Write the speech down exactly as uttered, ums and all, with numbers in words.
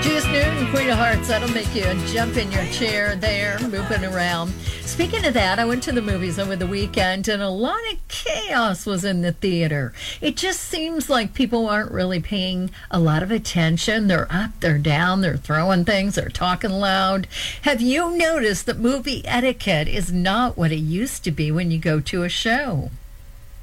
Juice Newton, Queen of Hearts, that'll make you jump in your chair there, moving around. Speaking of that, I went to the movies over the weekend, and a lot of chaos was in the theater. It just seems like people aren't really paying a lot of attention. They're up, they're down, they're throwing things, they're talking loud. Have you noticed that movie etiquette is not what it used to be when you go to a show?